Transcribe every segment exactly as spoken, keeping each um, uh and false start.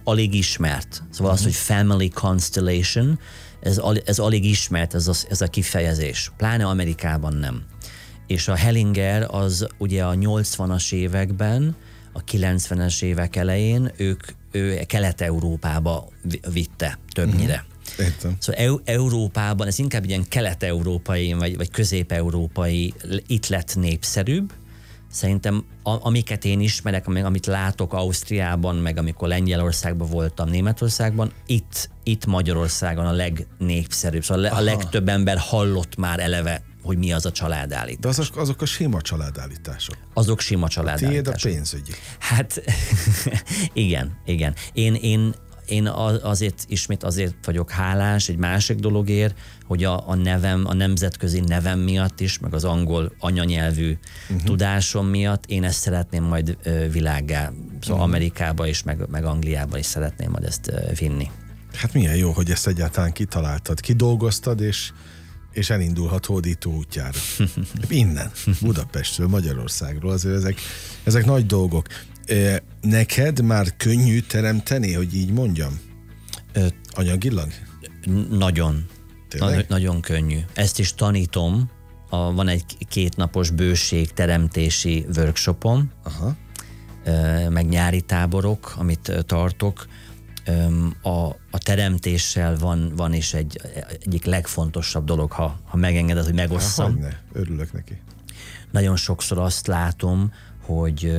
alig ismert. Szóval az, hogy family constellation, ez, ez alig ismert, ez a, ez a kifejezés. Pláne Amerikában nem. És a Hellinger az ugye a nyolcvanas években, a kilencvenes évek elején ők ő Kelet-Európába vitte többnyire. Uh-huh. Értem. Szóval Eu- Európában, ez inkább ilyen kelet-európai vagy, vagy közép-európai, itt lett népszerűbb. Szerintem a, amiket én ismerek, amit látok Ausztriában, meg amikor Lengyelországban voltam, Németországban, itt, itt Magyarországon a legnépszerűbb. Szóval a legtöbb ember hallott már eleve, hogy mi az a családállítás. De azok, azok a sima családállítások. Azok sima családállítások. Tiéd a pénzügyi. Hát igen, igen. Én, én, én azért, ismét azért vagyok hálás egy másik dologért, hogy a, a nevem, a nemzetközi nevem miatt is, meg az angol anyanyelvű uh-huh. tudásom miatt én ezt szeretném majd ö, világgá, szóval uh-huh. Amerikába is, meg, meg Angliába is szeretném majd ezt ö, vinni. Hát milyen jó, hogy ezt egyáltalán kitaláltad, kidolgoztad, és és elindulhat hódító útjára. Innen, Budapestről, Magyarországról, azért ezek, ezek nagy dolgok. Neked már könnyű teremteni, hogy így mondjam? Ö, Anyagilag? Nagyon. Na, nagyon könnyű. Ezt is tanítom. A, van egy kétnapos bőség teremtési workshopom, Aha. Ö, meg nyári táborok, amit tartok. A, a teremtéssel van, van is egy egyik legfontosabb dolog, ha, ha megengeded, hogy megosszam. Hogyne, örülök neki. Nagyon sokszor azt látom, hogy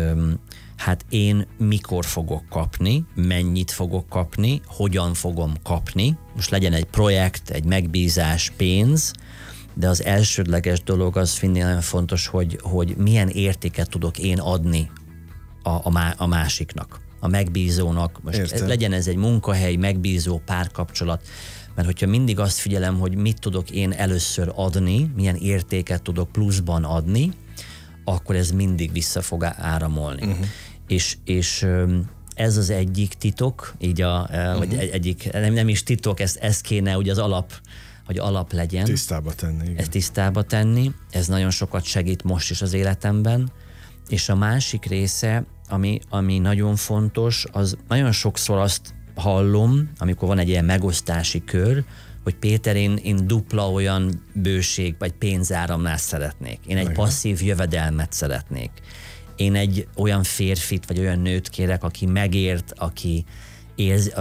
hát én mikor fogok kapni, mennyit fogok kapni, hogyan fogom kapni. Most legyen egy projekt, egy megbízás, pénz, de az elsődleges dolog az mindig nagyon fontos, hogy, hogy milyen értéket tudok én adni a, a, má, a másiknak. A megbízónak, most ez, legyen ez egy munkahely, megbízó, párkapcsolat, mert hogyha mindig azt figyelem, hogy mit tudok én először adni, milyen értéket tudok pluszban adni, akkor ez mindig vissza fog áramolni. Uh-huh. És, és ez az egyik titok, így a, uh-huh. vagy egy, egyik, nem, nem is titok, ezt, ez kéne ugye az alap, hogy alap legyen. Tisztába tenni. Igen. Ezt tisztába tenni, ez nagyon sokat segít most is az életemben, és a másik része, Ami, ami nagyon fontos, az nagyon sokszor azt hallom, amikor van egy ilyen megosztási kör, hogy Péter, én, én dupla olyan bőség vagy pénzáramlást szeretnék. Én egy Igen. passzív jövedelmet szeretnék. Én egy olyan férfit vagy olyan nőt kérek, aki megért, aki érz,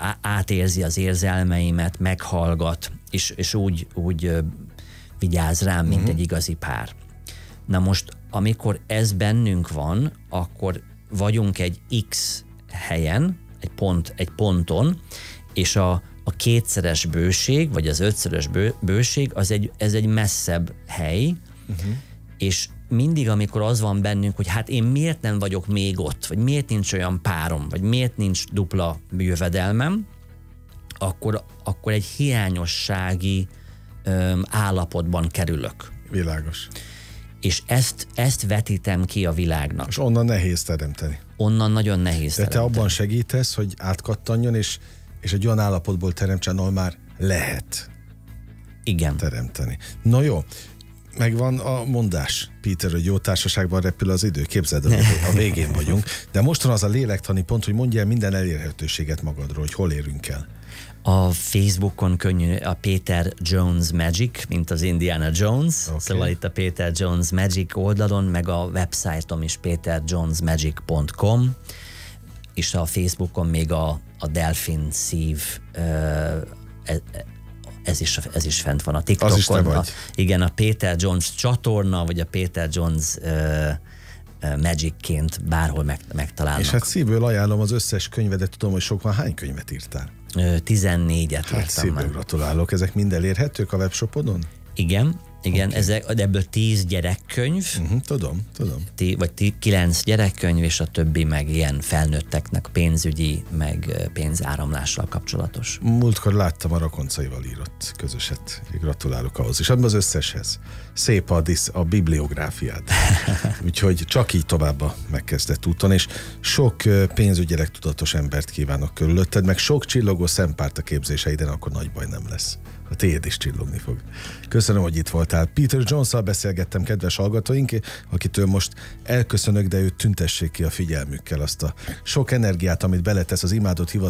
átérzi az érzelmeimet, meghallgat, és, és úgy, úgy vigyáz rám, mint uh-huh. egy igazi pár. Na most, amikor ez bennünk van, akkor vagyunk egy X helyen, egy, pont, egy ponton, és a, a kétszeres bőség, vagy az ötszörös bő, bőség, az egy, ez egy messzebb hely, uh-huh. és mindig, amikor az van bennünk, hogy hát én miért nem vagyok még ott, vagy miért nincs olyan párom, vagy miért nincs dupla jövedelmem, akkor, akkor egy hiányossági öm, állapotban kerülök. Világos. És ezt, ezt vetítem ki a világnak. És onnan nehéz teremteni. Onnan nagyon nehéz De teremteni. te abban segítesz, hogy átkattanjon, és, és egy olyan állapotból teremtsen, ahol már lehet Igen. teremteni. No jó, megvan a mondás, Péter, hogy jó társaságban repül az idő. Képzeld, a végén vagyunk. De most van az a lélektani pont, hogy mondjál minden elérhetőséget magadról, hogy hol érünk el. A Facebookon könnyű a Peter Jones Magic, mint az Indiana Jones. Okay. Szóval itt a Peter Jones Magic oldalon, meg a websájtom is peter jones magic pont com, és a Facebookon még a, a Delfin szív, ez is, ez is fent van a TikTokon. Az is te vagy. A, igen, a Peter Jones csatorna, vagy a Peter Jones Magicként bárhol meg, megtalálnak. És hát szívből ajánlom az összes könyvedet, tudom, hogy sok van. Hány könyvet írtál? tizennégyet hát írtam szívből már. Gratulálok. Ezek mind elérhetők a webshopodon? Igen, igen, Okay. ezek, ebből tíz gyerekkönyv, Uh-huh, tudom, tudom. tí, vagy tí, kilenc gyerekkönyv, és a többi meg ilyen felnőtteknek pénzügyi, meg pénzáramlással kapcsolatos. Múltkor láttam, a Rakoncaival írott közöset. Gratulálok ahhoz. És abban az összeshez. Szép a, disz, a bibliográfiád. Úgyhogy csak így tovább a megkezdett úton, és sok pénzügyileg tudatos embert kívánok körülötted, meg sok csillogó szempárt a képzéseiden, akkor nagy baj nem lesz. A tiéd is csillogni fog. Köszönöm, hogy itt voltál. Peter Jones-szal beszélgettem, kedves hallgatóink, akitől most elköszönök, de őt tüntessék ki a figyelmükkel, azt a sok energiát, amit beletesz az imádott hivatal